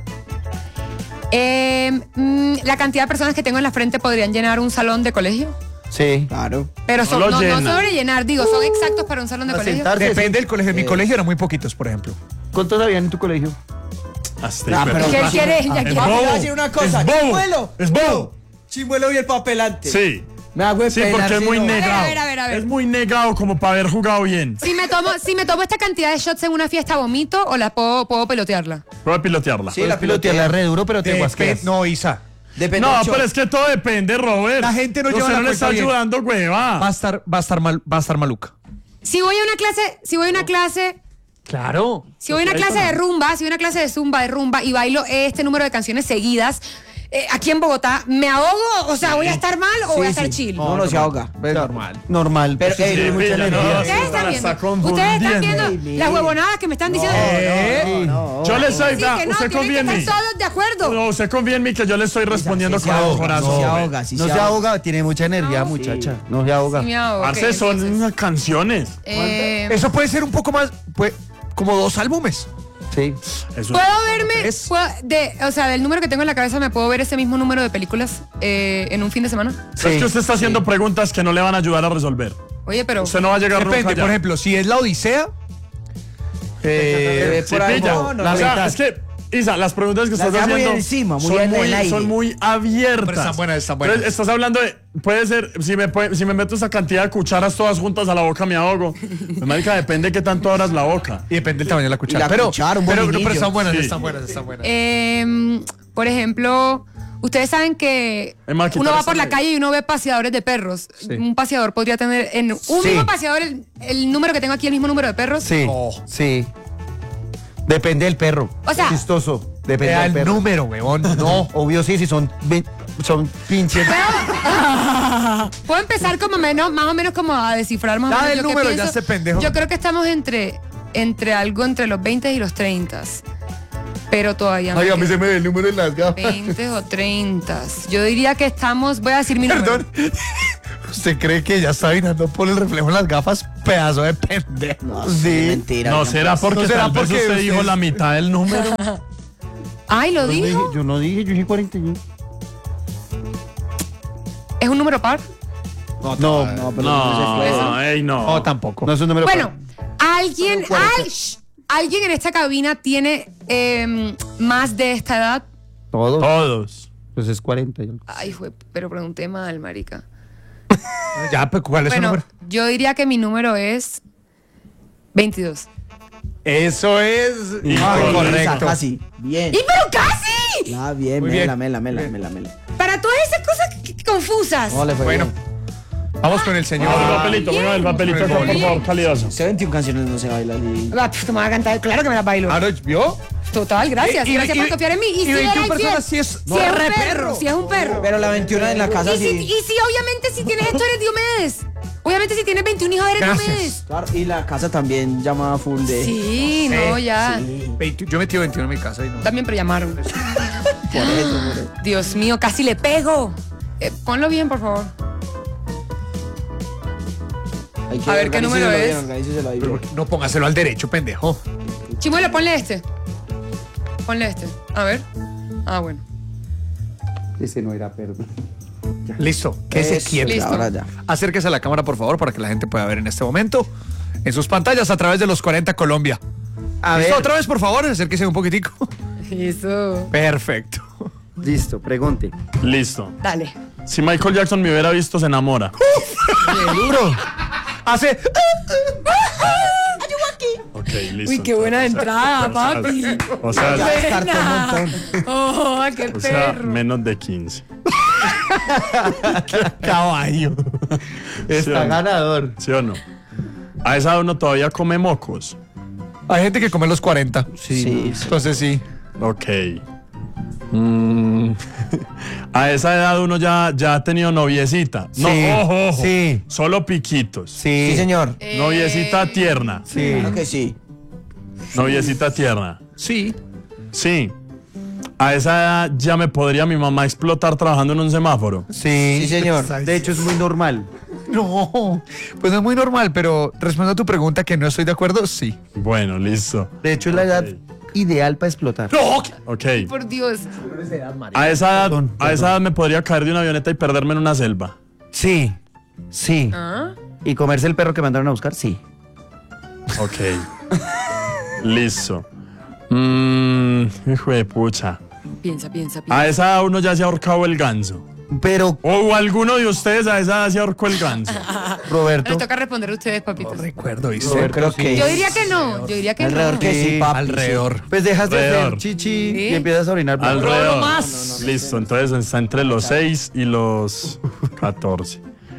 Eh, mm, la cantidad de personas que tengo en la frente podrían llenar un salón de colegio. Sí. Claro. Pero No son, lo no, no llenan. sobre llenar, digo, son exactos para un salón de A colegio. sentarse. Depende del colegio. En mi Eh. colegio eran muy poquitos, por ejemplo. ¿Cuántos habían en tu colegio? Hasta Ah, pero- ¿Qué él quiere? Ya Es quiere. Papi, le voy bobo. a decir una cosa. Es bobo. Chimuelo. Es bobo. Chimuelo y el papelante. Sí. Me hago de Sí, pelar, porque es sí, muy no. negado. A ver, a ver, a ver. Es muy negado como para haber jugado bien. Si me tomo, si me tomo esta cantidad de shots en una fiesta, ¿vomito o la puedo, puedo pelotearla? Prueba a pilotearla. Sí, la pilotea pilotea. re duro, pero te Depe- guasqueas. no, Isa. Depende No, del show. pero es que todo depende, Robert. La gente no lleva Usted la no le cuenta está bien. ayudando, hueva. Va a estar, va a estar mal, va a estar maluca. Si voy a una clase, si voy a una clase, Claro. si voy a una clase de rumba, si voy a una clase de zumba, de rumba y bailo este número de canciones seguidas, eh, aquí en Bogotá, ¿me ahogo? O sea, ¿voy a estar mal o voy a Sí, estar sí. chill? No, no se ahoga. Normal. Normal. Pero, Pero eh, tiene mucha pilla, no, energía. sí. Ustedes la están está viendo, ustedes están confundiendo. viendo las huevonadas que me están diciendo. ¿Eh? Yo le estoy, Sí, vea, que no, usted tienen confía en que mí. estar todos de acuerdo. No, usted confía en mí que yo le estoy respondiendo Sí se con el ahoga, corazón. sí se Robert. ahoga, sí No se ahoga, tiene mucha energía, No, muchacha. No se ahoga. Sí, me ahogo, ok, Parce, son entonces, unas canciones. eh, Eso puede ser un poco más, pues, como dos álbumes. Sí. Eso ¿Puedo verme? Es- puedo- de, o sea, del número que tengo en la cabeza, ¿me puedo ver ese mismo número de películas eh, en un fin de semana? es que usted está haciendo preguntas que no le van a ayudar a resolver. Oye, pero. Usted no va a llegar Depende, nunca allá. por ejemplo, si es la Odisea, Eh, Sí, por ahí, pilla. no, no, La- no. o sea, es que, Isa, las preguntas que Las estás deja muy haciendo encima, muy son, en el muy, aire. son muy abiertas. Pero están buenas, están buenas. Entonces, estás hablando de, puede ser, si me, puede- si me meto esa cantidad de cucharas todas juntas a la boca me ahogo. Pues, marica, depende de qué tanto abras la boca. y depende del tamaño de la cuchara. la pero, cuchara, un pero, bolinillo. pero están buenas, Sí. están buenas, están buenas. Eh, por ejemplo, ustedes saben que Es más, quitar uno va esa por la ley. calle y uno ve paseadores de perros. Sí. Un paseador podría tener en un Sí. mismo paseador el, el número que tengo aquí, el mismo número de perros. Sí, Oh. sí. Depende del perro. O sea- Chistoso. Depende Vea del el perro. número, huevón. No. Obvio sí, si son, ve- son pinches. Puedo empezar como menos, más o menos como a descifrar más o Da menos el yo qué número, ya pienso. este pendejo. Yo creo que estamos entre, entre algo entre los veinte y los treinta. Pero todavía Ay, a mí queda se me ve el número en las gafas. veinte o treinta. Yo diría que estamos, voy a decir mi número. Perdón. ¿Usted cree que ya está mirando por el reflejo en las gafas? Pedazo de pendejo. No, sí, mentira. No, ya, será pues. porque ¿No será tal vez porque usted usted dijo es- la mitad del número. Ay, ¿lo Yo no dije, dijo? yo no dije, yo dije cuarenta y uno. ¿Es un número par? No, No, pero no se fue. No, ey, no. No, tampoco. no es un número. Bueno, par. alguien, al- shh, alguien en esta cabina tiene em, más de esta edad. Todos. Todos. Pues es cuarenta y algo. Ay, fue, pero pregunté mal, marica. Ya, pero ¿cuál es su Bueno, número? yo diría que mi número es veintidós. Eso es Incorrecto. correcto. Casi. Bien. ¡Y pero casi! Ah, bien, Muy mela, bien. mela, mela, Bien. mela, mela. Para todas esas cosas que- que confusas. No, le fue Bueno, bien. vamos con el señor. El papelito, bien. venga, el papelito acá, por favor, calidoso. Usted veintiuna canciones no se baila así. Ah, pues, te me vas a cantar, claro que me las bailo. Ah, ¿no? ¿Vio? Total, gracias. Y- y- gracias y- por confiar en mí. Y, y si veintiuna era infiel, personas sí es- si no, es un re perro, perro. si es un perro. Pero la veintiuna en la casa Y si, sí. y si obviamente si tienes esto eres Diomedes. Obviamente si tienes veintiún hijos eres Gracias. Diomedes. Claro, y la casa también llama full de. Sí, no, ya. veinte yo metí veintiuno en mi casa y no. También, pero llamaron. Por eso, por eso. Dios mío, casi le pego. Eh, ponlo bien, por favor. Hay que A ver, ¿qué número organíceselo es? bien, organíceselo ahí bien. No póngaselo al derecho, pendejo. Chimuelo, ponle este. Ponle este. A ver. Ah, bueno. Ese no era, perdón. Listo, que se Eso, quieto. Listo. Ahora ya. Acérquese a la cámara, por favor, para que la gente pueda ver en este momento en sus pantallas a través de los cuarenta Colombia. A ¿Listo? ver. Otra vez, por favor, acérquese un poquitico. Eso. Perfecto. Listo, pregunte. Listo. Dale. Si Michael Jackson me hubiera visto, se enamora. Duro. Hace. Ok, listo. Uy, qué buena entonces. entrada, O sea, papi. O sea, Ya descartó un Buena. montón. Oh, qué o sea, perro. menos de quince. Caballo. ¿Sí o Está no? ganador. ¿Sí o no? A esa edad uno todavía come mocos. Hay gente que come los cuarenta. Sí, sí. Entonces sí. Ok. Mm. A esa edad uno ya, ya ha tenido noviecita. No, Sí, ojo, ojo. sí. Solo piquitos. Sí. Sí, señor. Eh, Noviecita tierna. Sí. Claro que sí. Noviecita tierna. Sí. Sí. A esa edad ya me podría mi mamá explotar trabajando en un semáforo. Sí. Sí, señor. De hecho, es muy normal. No. Pues no es muy normal, pero respondo a tu pregunta que no estoy de acuerdo, sí. Bueno, listo. De hecho, es la edad Ok. ideal para explotar. No. Ok. Por Dios. A esa edad, Perdón, a esa edad me podría caer de una avioneta y perderme en una selva. Sí. Sí. ¿Ah? ¿Y comerse el perro que mandaron a buscar? Sí. Ok. Listo. Mmm, hijo de pucha. Piensa, piensa, piensa. A esa edad uno ya se ha ahorcado el ganso. Pero, O alguno de ustedes a esa edad se ahorcó el ganso. Roberto. Les toca responder a ustedes, papitos. Recuerdo, ¿viste? Yo creo que. Yo diría que no. Yo diría que Alrededor no. que sí, Sí, papi. Alrededor. Pues dejas de Alrededor. hacer chichi Sí. y empiezas a orinar. blanco. Alrededor. más. Listo, entonces está entre los seis y los catorce.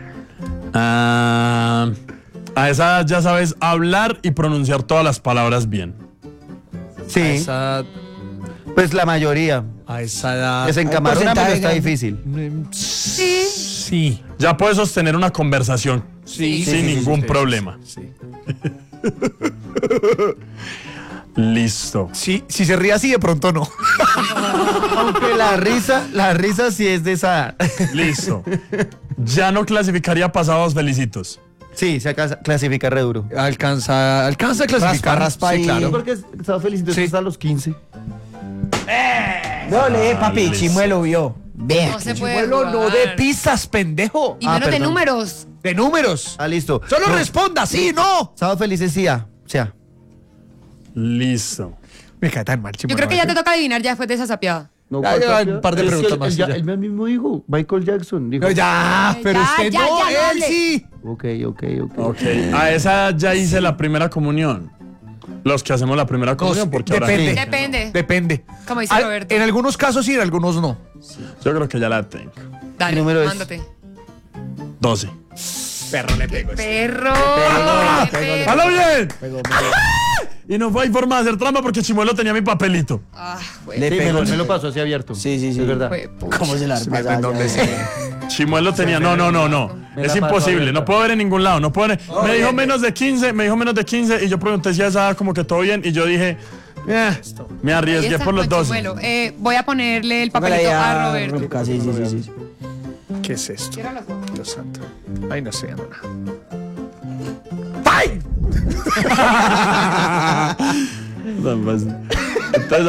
Ah, a esa edad ya sabes hablar y pronunciar todas las palabras bien. Sí. A esa, Pues la mayoría. a esa edad. Que se encamarona, porcentaje pero está grande. difícil. Sí. Sí. Ya puedes sostener una conversación Sí. sin sí, sí, ningún sí, problema. Sí. Listo. Sí, si se ríe así, de pronto no. Aunque la risa, la risa sí es de esa. Listo. Ya no clasificaría pasados felicitos. Sí, se alcanza- clasifica re duro. Alcanza, alcanza a clasificar. Raspa, raspa sí, y- claro. Porque estaba felicito Sí. hasta los quince. No, le papi, listo. Chimuelo vio. Ve. No se puede. Chimuelo, no jugar. de pistas, pendejo. Y Ah, menos de perdón. números. De números. Ah, listo. Solo No. responda, sí, no. Sábado felices, sí, ah. O sea. Listo. Me cae tan mal, Yo Chimuelo. creo que ya te toca adivinar ya después de esa sapiada. No, Ya, ¿cuál ya, copia? un par de Es que preguntas él- más Él, y ya- ya. él mismo dijo. Michael Jackson dijo. No, ya, pero Ya, usted ya, no, ya, él dale. sí. Ok, ok, ok. Ok. A esa edad ya hice la primera comunión. Los que hacemos la primera comunión, porque ahora depende. sí. Depende. Depende. Como dice Al- Roberto. En algunos casos sí, en algunos no. Yo creo que ya la tengo. Dale, ¿Qué número es? mándate. doce. Perro le pego. Perro. Pegó, qué pegó, perro. ¡Halo bien! Pegó, Y no hay forma de hacer trampa porque Chimuelo tenía mi papelito. Ah, güey. Le Sí, me pegó. lo, me lo pasó así abierto. Sí, sí, sí. Es verdad. Fue pucha. ¿Cómo se la Se me pasa? ven donde Ya, sea. ya. Chimuelo tenía, no, no, no, no. Me Es la pasó imposible, abierta. no puedo ver en ningún lado, no puedo ver. Me dijo menos de quince, me dijo menos de quince y yo pregunté si esa como que todo bien y yo dije, eh, me Ahí arriesgué está, por los con dos. Chimuelo. Eh, voy a ponerle el Póngale papelito ahí a Roberto. Ruca, sí, sí, sí, sí. ¿Qué es esto? Dios santo. Ay, no sé, nada. Tan fácil.